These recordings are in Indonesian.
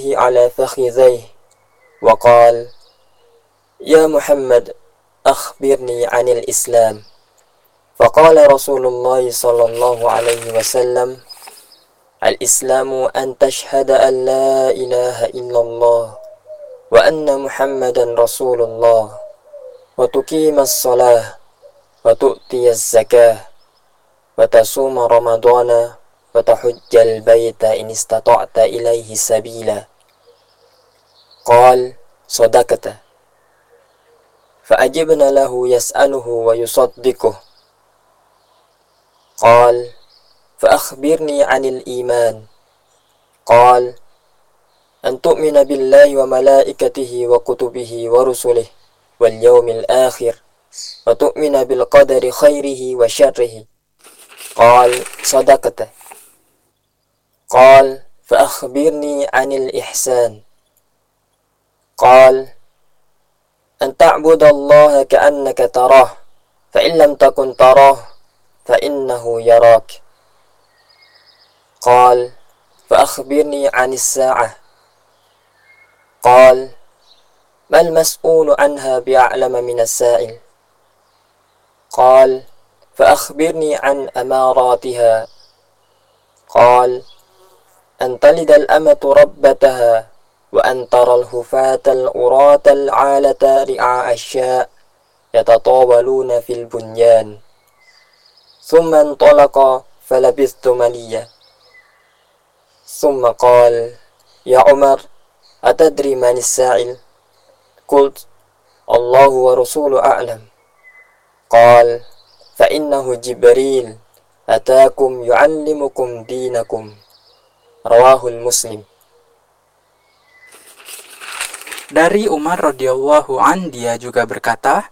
على فخذيه وقال: يا محمد أخبرني عن الإسلام. فقال رسول الله صلى الله عليه وسلم: الإسلام أن تشهد أن لا إله إلا الله وأن محمدا رسول الله وتقيم الصلاة وتؤتي الزكاة وتصوم رمضان وتحج البيت إن استطعت إليه سبيلا. قال: صدقت. فأجبنا له يسأله ويصدقه. قال: فأخبرني عن الإيمان. قال: أن تؤمن بالله وملائكته وكتبه ورسله واليوم الآخر وتؤمن بالقدر خيره وشره. قال: صدقت. قال: فأخبرني عن الإحسان. قال: أن تعبد الله كأنك تراه فإن لم تكن تراه فإنه يراك. قال: فأخبرني عن الساعة. قال: ما المسؤول عنها بأعلم من السائل. قال: فأخبرني عن أماراتها. قال: أن تلد الأمة ربتها وأن ترى الهفاة العراة العالة رعاء الشاء يتطاولون في البنيان. ثم انطلق فلبثت مليا. ثم قال: يا عمر أتدري من السائل؟ قلت: الله ورسوله أعلم. قال: فإنه جبريل أتاكم يعلمكم دينكم. Rawahul Muslim. Dari Umar radhiyallahu an, dia juga berkata,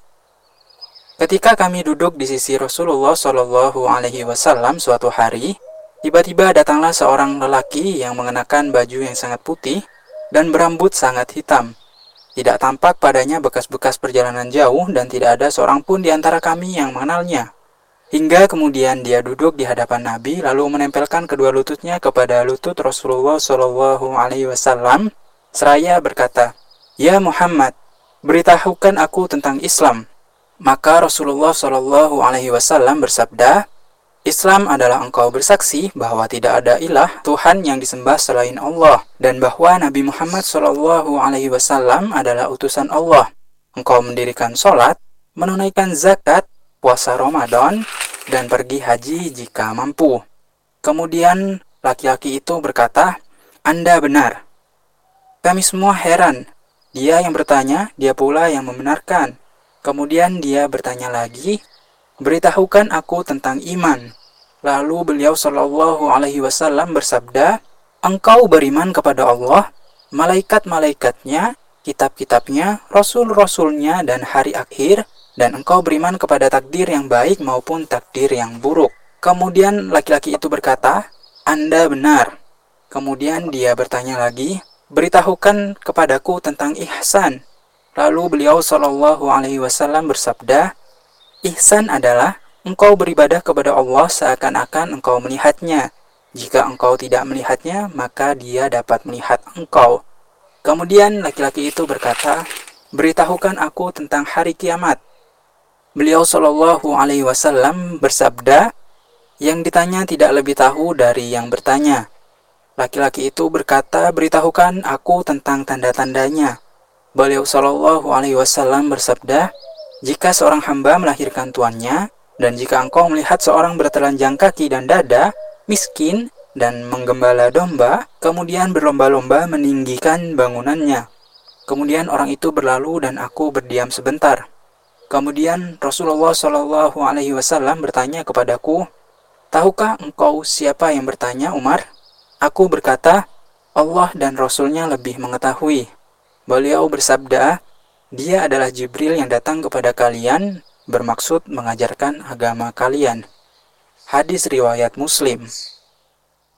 ketika kami duduk di sisi Rasulullah Shallallahu Alaihi Wasallam suatu hari, tiba-tiba datanglah seorang lelaki yang mengenakan baju yang sangat putih dan berambut sangat hitam. Tidak tampak padanya bekas-bekas perjalanan jauh dan tidak ada seorang pun di antara kami yang mengenalnya. Hingga kemudian dia duduk di hadapan Nabi lalu menempelkan kedua lututnya kepada lutut Rasulullah Shallallahu Alaihi Wasallam seraya berkata, Ya Muhammad, beritahukan aku tentang Islam. Maka Rasulullah Shallallahu Alaihi Wasallam bersabda, Islam adalah engkau bersaksi bahwa tidak ada ilah Tuhan yang disembah selain Allah dan bahwa Nabi Muhammad Shallallahu Alaihi Wasallam adalah utusan Allah. Engkau mendirikan sholat, menunaikan zakat, puasa Ramadan, dan pergi haji jika mampu. Kemudian laki-laki itu berkata, Anda benar. Kami semua heran. Dia yang bertanya, dia pula yang membenarkan. Kemudian dia bertanya lagi, beritahukan aku tentang iman. Lalu beliau Shallallahu Alaihi Wasallam bersabda, engkau beriman kepada Allah, malaikat-malaikatnya, kitab-kitabnya, rasul-rasulnya, dan hari akhir, dan engkau beriman kepada takdir yang baik maupun takdir yang buruk. Kemudian laki-laki itu berkata, Anda benar. Kemudian dia bertanya lagi, beritahukan kepadaku tentang ihsan. Lalu beliau Shallallahu Alaihi Wasallam bersabda, ihsan adalah engkau beribadah kepada Allah seakan-akan engkau melihatnya. Jika engkau tidak melihatnya, maka dia dapat melihat engkau. Kemudian laki-laki itu berkata, beritahukan aku tentang hari kiamat. Beliau Shallallahu Alaihi Wasallam bersabda, yang ditanya tidak lebih tahu dari yang bertanya. Laki-laki itu berkata, beritahukan aku tentang tanda-tandanya. Beliau Shallallahu Alaihi Wasallam bersabda, jika seorang hamba melahirkan tuannya, dan jika engkau melihat seorang bertelanjang kaki dan dada, miskin, dan menggembala domba, kemudian berlomba-lomba meninggikan bangunannya. Kemudian orang itu berlalu dan aku berdiam sebentar. Kemudian Rasulullah Shallallahu Alaihi Wasallam bertanya kepadaku, tahukah engkau siapa yang bertanya, Umar? Aku berkata, Allah dan Rasulnya lebih mengetahui. Beliau bersabda, dia adalah Jibril yang datang kepada kalian, bermaksud mengajarkan agama kalian. Hadis riwayat Muslim.